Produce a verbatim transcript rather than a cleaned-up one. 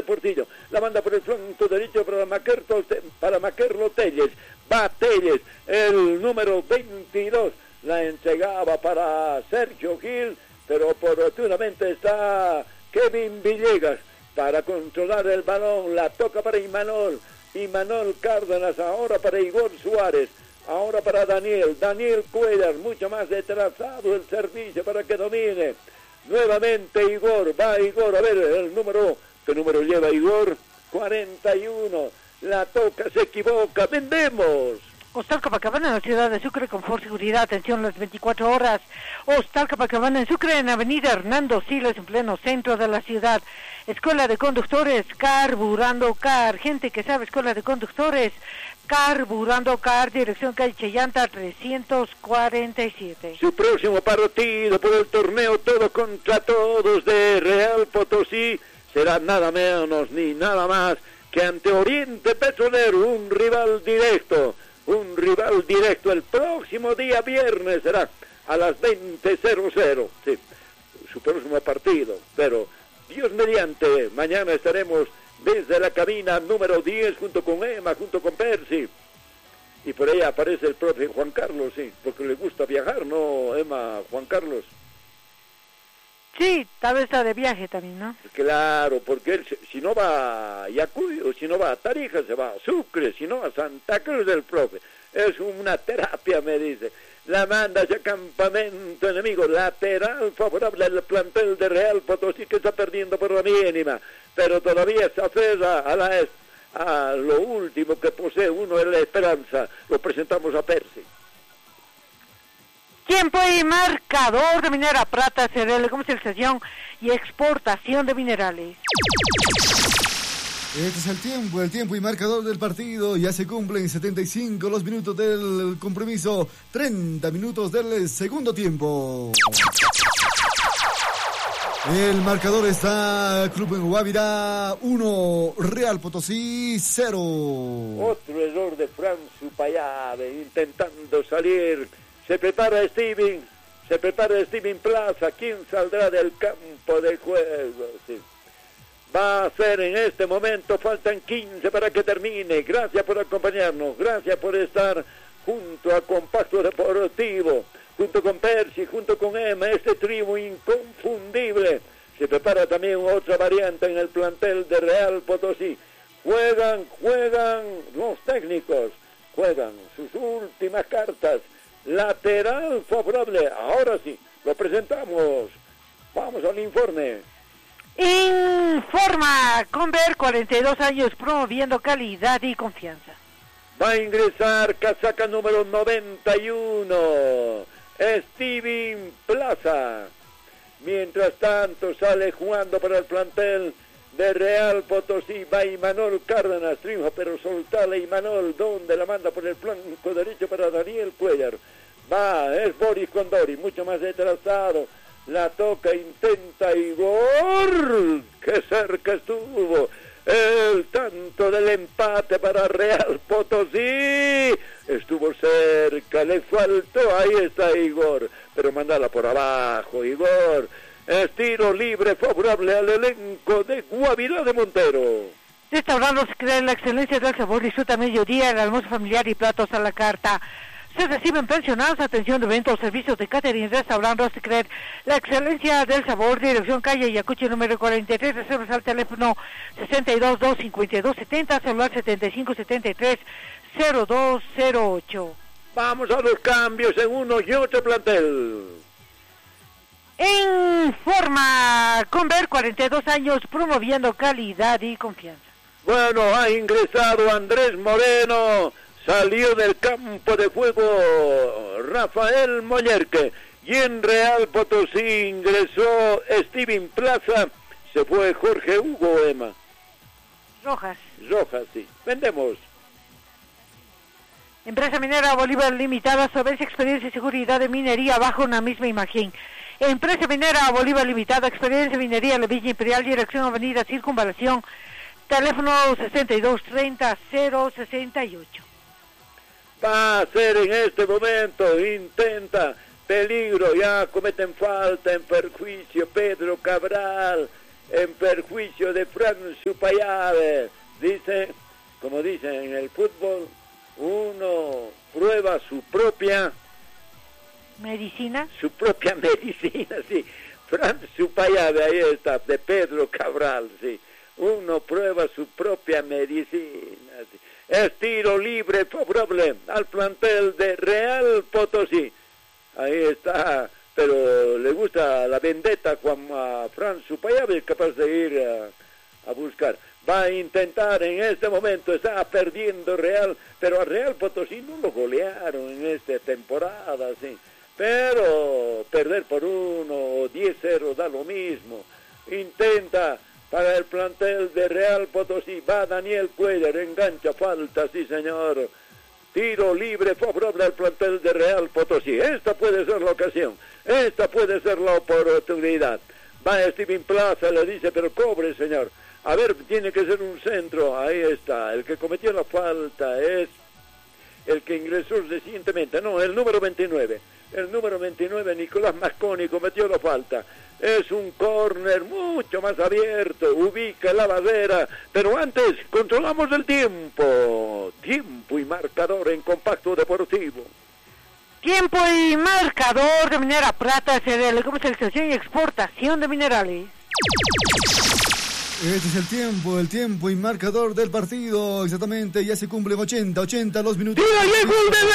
Portillo. La manda por el flanco derecho para Maquerto, para Maquerlo Telles. Va Telles, el número veintidós. La entregaba para Sergio Gil, pero oportunamente está Kevin Villegas para controlar el balón. La toca para Imanol. Imanol Cárdenas, ahora para Igor Suárez. Ahora para Daniel, Daniel Cuellar, mucho más retrasado el servicio para que domine. Nuevamente Igor, va Igor, a ver el número, ¿qué número lleva Igor? cuarenta y uno, la toca, se equivoca, vendemos. Hostal Copacabana en la ciudad de Sucre, confort, seguridad, atención las veinticuatro horas. Hostal Copacabana en Sucre, en avenida Hernando Siles, en pleno centro de la ciudad. Escuela de conductores, Carburando Car, gente que sabe, escuela de conductores, Carburando Car, dirección calle Chayanta trescientos cuarenta y siete. Su próximo partido por el torneo Todos contra Todos de Real Potosí será nada menos ni nada más que ante Oriente Petrolero, un rival directo. Un rival directo el próximo día viernes, será a las veinte cero, sí, su próximo partido, pero Dios mediante, mañana estaremos desde la cabina número diez junto con Emma, junto con Percy, y por ahí aparece el profe Juan Carlos, sí, porque le gusta viajar, ¿no, Emma, Juan Carlos? Sí, tal vez está de viaje también, ¿no? Claro, porque él, si no va a Yacuyo, si no va a Tarija, se va a Sucre, si no a Santa Cruz del profe. Es una terapia, me dice. La manda hacia campamento enemigo, lateral favorable al plantel de Real Potosí, que está perdiendo por la mínima, pero todavía se aferra a, la, a lo último que posee uno, es la esperanza. Lo presentamos a Percy. Tiempo y marcador de Minera Prata, C R L, comercialización y exportación de minerales. Este es el tiempo, el tiempo y marcador del partido. Ya se cumplen setenta y cinco los minutos del compromiso, treinta minutos del segundo tiempo. El marcador está Club en Guavirá uno, Real Potosí cero. Otro error de Fran Supayave, intentando salir. Se prepara Steven, se prepara Steven Plaza. ¿Quién saldrá del campo de juego? Sí. Va a ser en este momento, faltan quince para que termine. Gracias por acompañarnos, gracias por estar junto a Compacto Deportivo, junto con Percy, junto con Emma, este trío inconfundible. Se prepara también otra variante en el plantel de Real Potosí. Juegan, juegan los técnicos, juegan sus últimas cartas. Lateral favorable, ahora sí, lo presentamos. Vamos al informe. Informa Conver, cuarenta y dos años, promoviendo calidad y confianza. Va a ingresar casaca número noventa y uno, Steven Plaza. Mientras tanto sale jugando para el plantel de Real Potosí, va Imanol Cárdenas, triunfa, pero soltale Imanol, donde la manda por el flanco derecho para Daniel Cuellar. Va, es Boris Condori, mucho más retrasado, la toca, intenta y gol, que cerca estuvo, el tanto del empate para Real Potosí, estuvo cerca, le faltó, ahí está Igor, pero mandala por abajo, Igor. Es tiro libre favorable al elenco de Guavirá de Montero. Restaurando se crea la excelencia del sabor, disfruta a mediodía el almuerzo familiar y platos a la carta. Se reciben pensionados, atención de eventos, servicios de catering, restaurando se crea la excelencia del sabor, dirección calle Yacucho número cuarenta y tres, reservas al teléfono sesenta y dos, dos cincuenta y dos setenta, celular setenta y cinco, setenta y tres, cero dos cero ocho. Vamos a los cambios en uno y otro plantel. En forma Conver, cuarenta y dos años, promoviendo calidad y confianza. Bueno, ha ingresado Andrés Moreno, salió del campo de juego Rafael Mollerque, y en Real Potosí ingresó Steven Plaza, se fue Jorge Hugo, Emma. Rojas. Rojas, sí. Vendemos. Empresa Minera Bolívar Limitada, solvencia, experiencia y seguridad de minería bajo una misma imagen. Empresa Minera Bolívar Limitada, experiencia minería La Villa Imperial, dirección avenida Circunvalación, teléfono sesenta y dos treinta, cero sesenta y ocho. Va a ser en este momento, intenta, peligro, ya cometen falta en perjuicio Pedro Cabral, en perjuicio de Fran Supayave. Dice, como dicen en el fútbol, uno prueba su propia medicina. Su propia medicina, sí. Fran Supayave, ahí está, de Pedro Cabral, sí. Uno prueba su propia medicina, sí. Es tiro libre favorable al plantel de Real Potosí. Ahí está, pero le gusta la vendetta a Fran Supayave, capaz de ir a, a buscar. Va a intentar en este momento, está perdiendo Real, pero a Real Potosí no lo golearon en esta temporada, sí. Pero perder por uno o diez cero da lo mismo. Intenta para el plantel de Real Potosí, va Daniel Cuellar, engancha, falta, sí señor. Tiro libre favorable al plantel de Real Potosí. Esta puede ser la ocasión, esta puede ser la oportunidad. Va Steven Plaza, le dice, pero cobre señor. A ver, tiene que ser un centro, ahí está. El que cometió la falta es el que ingresó recientemente, no, el número veintinueve. El número veintinueve, Nicolás Masconi, cometió la falta. Es un córner mucho más abierto, ubica la barrera, pero antes controlamos el tiempo. Tiempo y marcador en Compacto Deportivo. Tiempo y marcador de Minera Plata, C D L, comercialización y exportación de minerales. Este es el tiempo, el tiempo y marcador del partido, exactamente, ya se cumplen ochenta, ochenta los minutos. ¡Tira y el gol de